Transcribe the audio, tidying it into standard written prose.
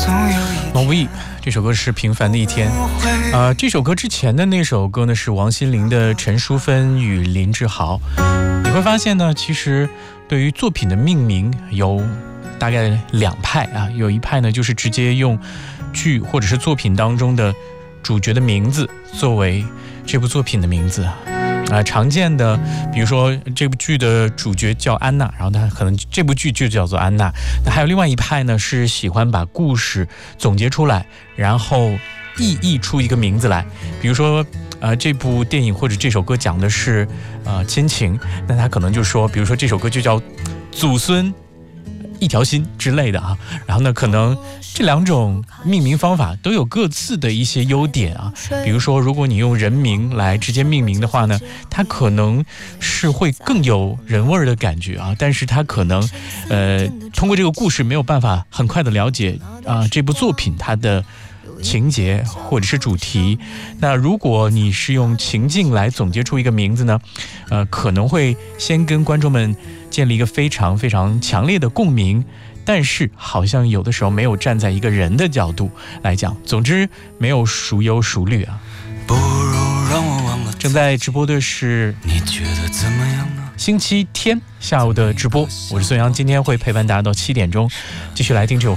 毛不易这首歌是平凡的一天。这首歌之前的那首歌呢是王心凌的陈淑芬与林志豪。你会发现呢，其实对于作品的命名有大概两派啊，有一派呢就是直接用剧或者是作品当中的主角的名字作为这部作品的名字常见的，比如说这部剧的主角叫安娜，然后他可能这部剧就叫做安娜。那还有另外一派呢，是喜欢把故事总结出来，然后意译出一个名字来。比如说这部电影或者这首歌讲的是亲情，那他可能就说，比如说这首歌就叫祖孙一条心之类的啊。然后呢，可能这两种命名方法都有各自的一些优点啊。比如说，如果你用人名来直接命名的话呢，它可能是会更有人味的感觉啊。但是它可能通过这个故事没有办法很快的了解这部作品它的情节或者是主题。那如果你是用情境来总结出一个名字呢，可能会先跟观众们建立一个非常非常强烈的共鸣，但是好像有的时候没有站在一个人的角度来讲。总之没有孰优孰劣啊。 不如让我忘了。 正在直播的是你觉得怎么样呢？ 星期天下午的直播，我是孙杨，今天会陪伴大家到7点钟，继续来听这首